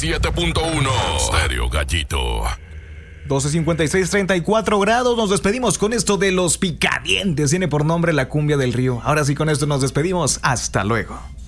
97.1. Stereo Gallito. 12:56, 34 grados. Nos despedimos con esto de Los Picadientes. Tiene por nombre La Cumbia del Río. Ahora sí, con esto nos despedimos. Hasta luego.